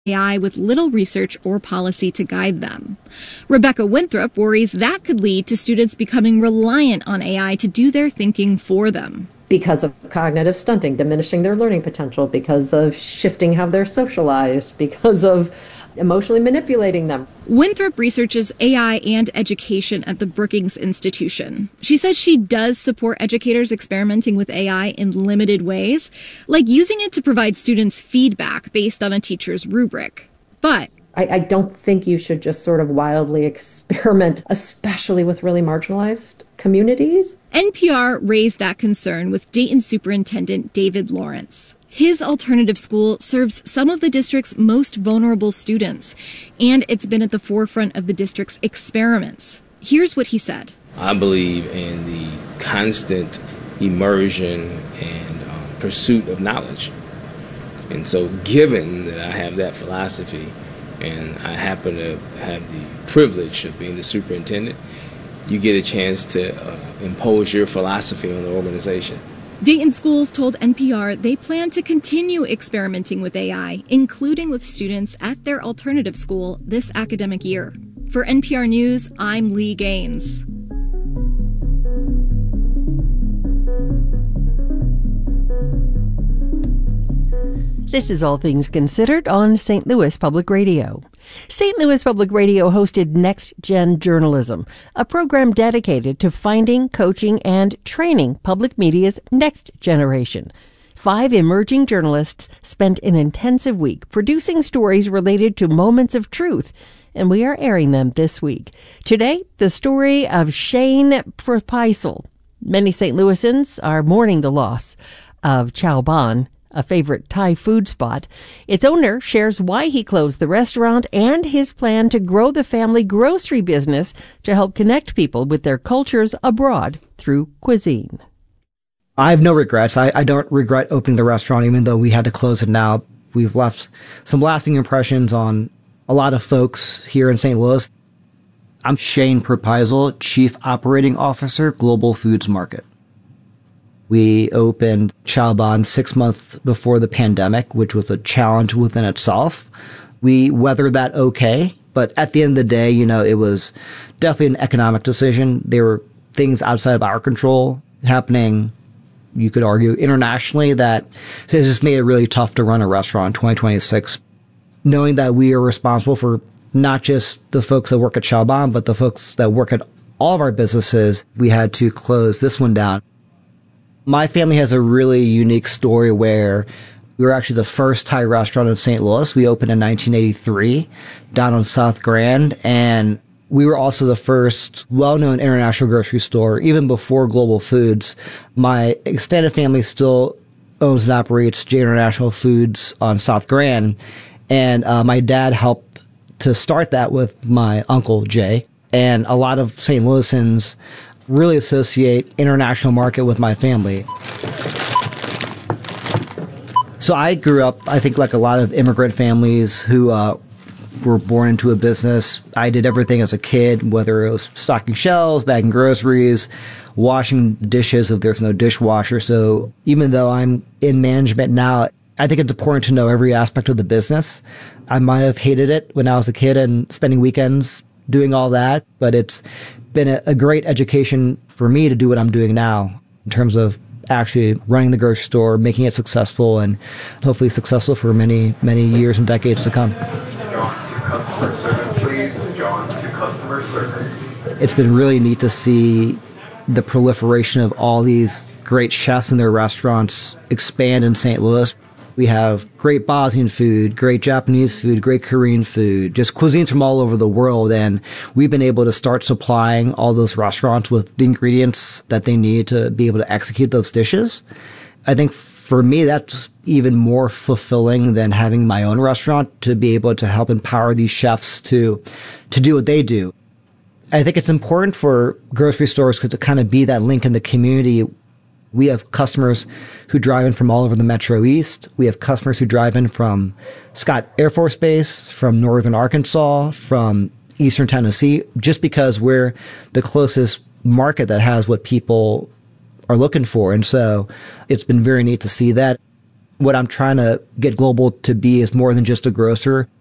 AI with little research or policy to guide them. Rebecca Winthrop worries that could lead to students becoming reliant on AI to do their thinking for them. Because of cognitive stunting, diminishing their learning potential, because of shifting how they're socialized, because of emotionally manipulating them. Winthrop researches AI and education at the Brookings Institution. She says she does support educators experimenting with AI in limited ways, like using it to provide students feedback based on a teacher's rubric. But I don't think you should just sort of wildly experiment, especially with really marginalized communities. NPR raised that concern with Dayton Superintendent David Lawrence. His alternative school serves some of the district's most vulnerable students, and it's been at the forefront of the district's experiments. Here's what he said. I believe in the constant immersion and pursuit of knowledge. And so given that I have that philosophy, and I happen to have the privilege of being the superintendent, you get a chance to impose your philosophy on the organization. Dayton schools told NPR they plan to continue experimenting with AI, including with students at their alternative school this academic year. For NPR News, I'm Lee Gaines. This is All Things Considered on St. Louis Public Radio. St. Louis Public Radio hosted Next Gen Journalism, a program dedicated to finding, coaching, and training public media's next generation. 5 emerging journalists spent an intensive week producing stories related to moments of truth, and we are airing them this week. Today, the story of Shane Propisal. Many St. Louisans are mourning the loss of Chao Ban, a favorite Thai food spot. Its owner shares why he closed the restaurant and his plan to grow the family grocery business to help connect people with their cultures abroad through cuisine. I have no regrets. I don't regret opening the restaurant, even though we had to close it now. We've left some lasting impressions on a lot of folks here in St. Louis. I'm Shane Propisal, Chief Operating Officer, Global Foods Market. We opened Chao Ban 6 months before the pandemic, which was a challenge within itself. We weathered that okay, but at the end of the day, it was definitely an economic decision. There were things outside of our control happening, you could argue, internationally that has just made it really tough to run a restaurant in 2026. Knowing that we are responsible for not just the folks that work at Chao Ban, but the folks that work at all of our businesses, we had to close this one down. My family has a really unique story where we were actually the first Thai restaurant in St. Louis. We opened in 1983 down on South Grand, and we were also the first well-known international grocery store, even before Global Foods. My extended family still owns and operates J International Foods on South Grand, and my dad helped to start that with my uncle Jay, and a lot of St. Louisans really associate international market with my family. So I grew up, I think, like a lot of immigrant families who were born into a business. I did everything as a kid, whether it was stocking shelves, bagging groceries, washing dishes if there's no dishwasher. So even though I'm in management now, I think it's important to know every aspect of the business. I might have hated it when I was a kid and spending weekends doing all that, but it's been a great education for me to do what I'm doing now in terms of actually running the grocery store, making it successful, and hopefully successful for many, many years and decades to come. It's been really neat to see the proliferation of all these great chefs in their restaurants expand in St. Louis. We have great Bosnian food, great Japanese food, great Korean food, just cuisines from all over the world. And we've been able to start supplying all those restaurants with the ingredients that they need to be able to execute those dishes. I think for me, that's even more fulfilling than having my own restaurant, to be able to help empower these chefs to do what they do. I think it's important for grocery stores to kind of be that link in the community. We have customers who drive in from all over the Metro East. We have customers who drive in from Scott Air Force Base, from Northern Arkansas, from Eastern Tennessee, just because we're the closest market that has what people are looking for. And so it's been very neat to see that. what I'm trying to get Global to be is more than just a grocer.